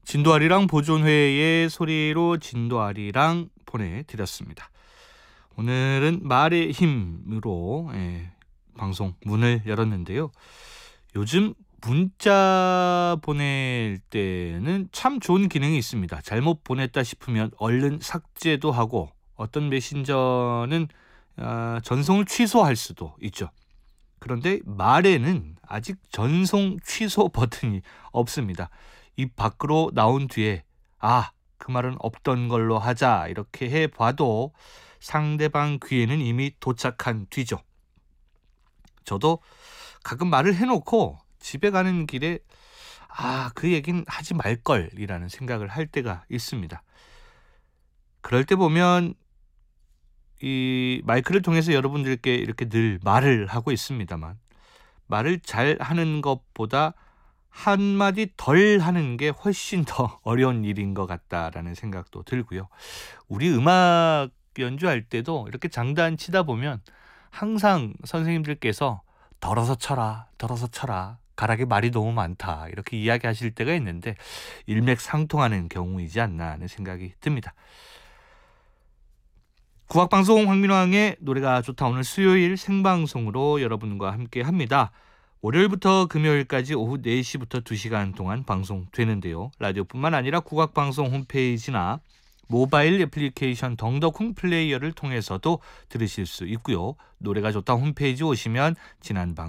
진도아리랑 보존회의 소리로 진도아리랑 보내드렸습니다. 오늘은 말의 힘으로 방송 문을 열었는데요. 요즘 문자 보낼 때는 참 좋은 기능이 있습니다. 잘못 보냈다 싶으면 얼른 삭제도 하고 어떤 메신저는 전송을 취소할 수도 있죠. 그런데 말에는 아직 전송 취소 버튼이 없습니다. 입 밖으로 나온 뒤에 그 말은 없던 걸로 하자 이렇게 해봐도 상대방 귀에는 이미 도착한 뒤죠. 저도 가끔 말을 해놓고 집에 가는 길에 그 얘기는 하지 말걸 이라는 생각을 할 때가 있습니다. 그럴 때 보면 이 마이크를 통해서 여러분들께 이렇게 늘 말을 하고 있습니다만 말을 잘 하는 것보다 한마디 덜 하는 게 훨씬 더 어려운 일인 것 같다라는 생각도 들고요. 우리 음악 연주할 때도 이렇게 장단 치다 보면 항상 선생님들께서 덜어서 쳐라 가락에 말이 너무 많다 이렇게 이야기하실 때가 있는데 일맥상통하는 경우이지 않나 하는 생각이 듭니다. 국악방송 황민왕의 노래가 좋다. 오늘 수요일 생방송으로 여러분과 함께 합니다. 월요일부터 금요일까지 오후 4시부터 2시간 동안 방송되는데요. 라디오뿐만 아니라 국악방송 홈페이지나 모바일 애플리케이션 덩덕콩 플레이어를 통해서도 들으실 수 있고요. 노래가 좋다 홈페이지 오시면 지난 방송